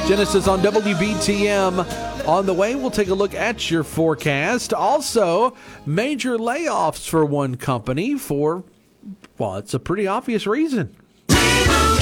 Genesis on WBTM. On the way, we'll take a look at your forecast. Also, major layoffs for one company for, well, it's a pretty obvious reason.